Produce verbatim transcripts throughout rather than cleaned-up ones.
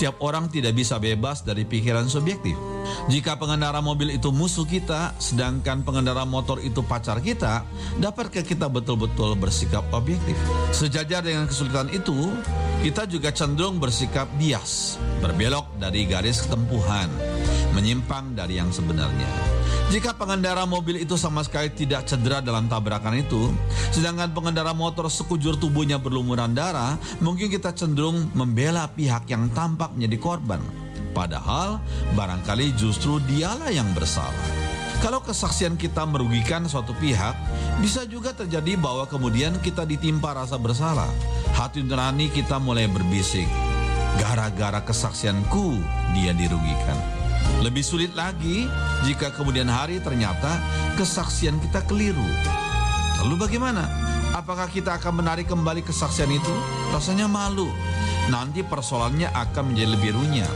Setiap orang tidak bisa bebas dari pikiran subjektif. Jika pengendara mobil itu musuh kita, sedangkan pengendara motor itu pacar kita, dapatkah kita betul-betul bersikap objektif? Sejajar dengan kesulitan itu, kita juga cenderung bersikap bias, berbelok dari garis ketempuhan, menyimpang dari yang sebenarnya. Jika pengendara mobil itu sama sekali tidak cedera dalam tabrakan itu, sedangkan pengendara motor sekujur tubuhnya berlumuran darah, mungkin kita cenderung membela pihak yang tampak menjadi korban. Padahal barangkali justru dialah yang bersalah. Kalau kesaksian kita merugikan suatu pihak, bisa juga terjadi bahwa kemudian kita ditimpa rasa bersalah. Hati nurani kita mulai berbisik, gara-gara kesaksianku dia dirugikan. Lebih sulit lagi jika kemudian hari ternyata kesaksian kita keliru. Lalu bagaimana? Apakah kita akan menarik kembali kesaksian itu? Rasanya malu. Nanti persoalannya akan menjadi lebih runyam.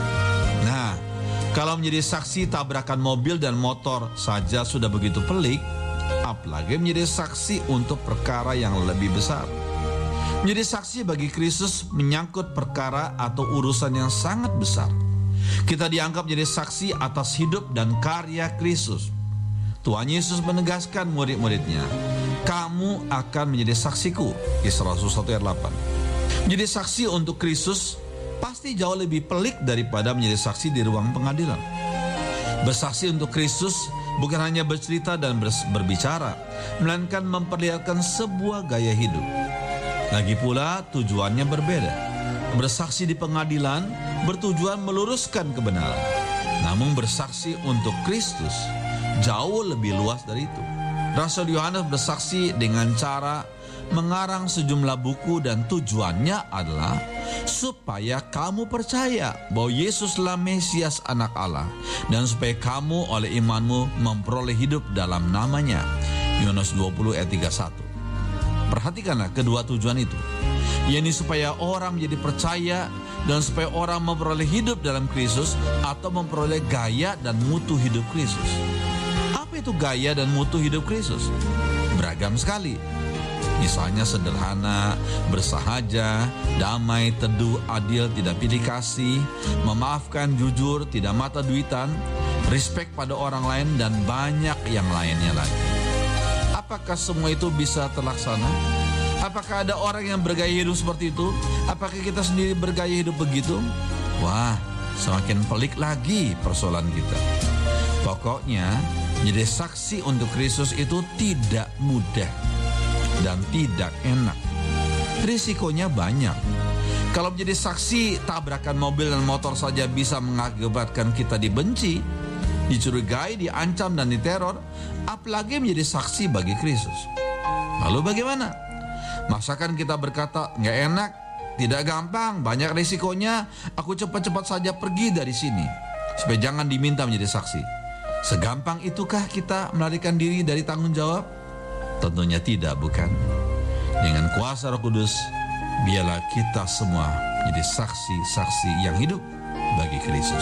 Nah, kalau menjadi saksi tabrakan mobil dan motor saja sudah begitu pelik, apalagi menjadi saksi untuk perkara yang lebih besar. Menjadi saksi bagi Kristus menyangkut perkara atau urusan yang sangat besar. Kita dianggap menjadi saksi atas hidup dan karya Kristus. Tuhan Yesus menegaskan murid-muridnya, kamu akan menjadi saksiku. Kisah Rasul satu ayat delapan. Menjadi saksi untuk Kristus pasti jauh lebih pelik daripada menjadi saksi di ruang pengadilan. Bersaksi untuk Kristus bukan hanya bercerita dan berbicara, melainkan memperlihatkan sebuah gaya hidup. Lagi pula tujuannya berbeda. Bersaksi di pengadilan bertujuan meluruskan kebenaran. Namun bersaksi untuk Kristus jauh lebih luas dari itu. Rasul Yohanes bersaksi dengan cara mengarang sejumlah buku dan tujuannya adalah supaya kamu percaya bahwa Yesuslah Mesias Anak Allah dan supaya kamu oleh imanmu memperoleh hidup dalam namanya. Yohanes dua puluh ayat tiga puluh satu. Perhatikanlah kedua tujuan itu, yakni supaya orang menjadi percaya dan supaya orang memperoleh hidup dalam Kristus atau memperoleh gaya dan mutu hidup Kristus. Apa itu gaya dan mutu hidup Kristus? Beragam sekali. Misalnya sederhana, bersahaja, damai, teduh, adil, tidak pilih kasih, memaafkan, jujur, tidak mata duitan, respek pada orang lain, dan banyak yang lainnya lagi. Apakah semua itu bisa terlaksana? Apakah ada orang yang bergaya hidup seperti itu? Apakah kita sendiri bergaya hidup begitu? Wah, semakin pelik lagi persoalan kita. Pokoknya, menjadi saksi untuk Kristus itu tidak mudah dan tidak enak. Risikonya banyak. Kalau menjadi saksi tabrakan mobil dan motor saja bisa mengakibatkan kita dibenci, dicurigai, diancam, dan diteror, apalagi menjadi saksi bagi Kristus. Lalu bagaimana? Masakan kita berkata, nggak enak, tidak gampang, banyak risikonya, aku cepat-cepat saja pergi dari sini, supaya jangan diminta menjadi saksi. Segampang itukah kita melarikan diri dari tanggung jawab? Tentunya tidak, bukan? Dengan kuasa Roh Kudus, biarlah kita semua menjadi saksi-saksi yang hidup bagi Kristus.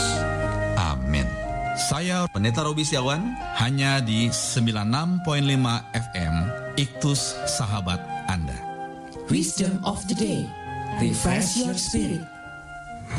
Amin. Saya Pendeta Robi Setiawan, hanya di sembilan puluh enam koma lima F M Iktus Sahabat Anda. Wisdom of the day. Refresh your spirit.